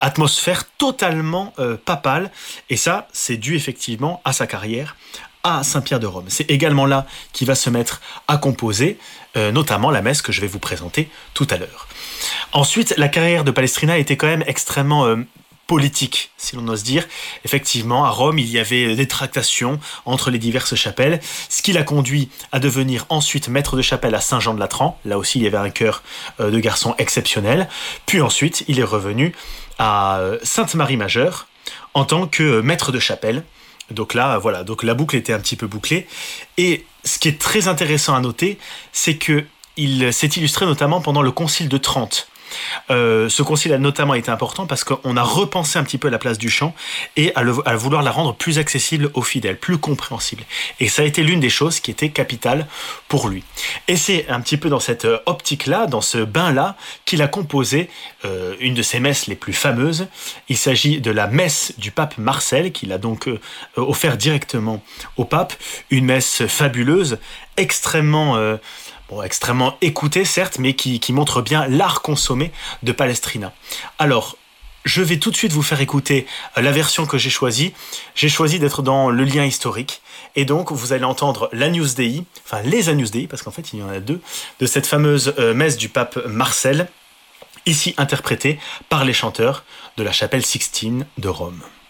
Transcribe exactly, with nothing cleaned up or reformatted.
atmosphère totalement euh, papale. Et ça, c'est dû effectivement à sa carrière à Saint-Pierre de Rome. C'est également là qu'il va se mettre à composer, euh, notamment la messe que je vais vous présenter tout à l'heure. Ensuite, la carrière de Palestrina était quand même extrêmement euh, politique, si l'on ose dire. Effectivement, à Rome, il y avait des tractations entre les diverses chapelles, ce qui l'a conduit à devenir ensuite maître de chapelle à Saint-Jean-de-Latran. Là aussi, il y avait un chœur euh, de garçon exceptionnel. Puis ensuite, il est revenu à Sainte-Marie-Majeure en tant que maître de chapelle. Donc là, voilà, donc la boucle était un petit peu bouclée. Et ce qui est très intéressant à noter, c'est que il s'est illustré notamment pendant le Concile de Trente. Euh, ce concile a notamment été important parce qu'on a repensé un petit peu la place du chant et à, le, à vouloir la rendre plus accessible aux fidèles, plus compréhensible. Et ça a été l'une des choses qui était capitale pour lui. Et c'est un petit peu dans cette optique-là, dans ce bain-là, qu'il a composé euh, une de ses messes les plus fameuses. Il s'agit de la messe du pape Marcel, qu'il a donc euh, offert directement au pape. Une messe fabuleuse, extrêmement... Euh, Bon, extrêmement écouté, certes, mais qui, qui montre bien l'art consommé de Palestrina. Alors, je vais tout de suite vous faire écouter la version que j'ai choisie. J'ai choisi d'être dans le lien historique. Et donc, vous allez entendre l'Agnus Dei, enfin les Agnus Dei, parce qu'en fait, il y en a deux, de cette fameuse euh, messe du pape Marcel, ici interprétée par les chanteurs de la chapelle Sixtine de Rome.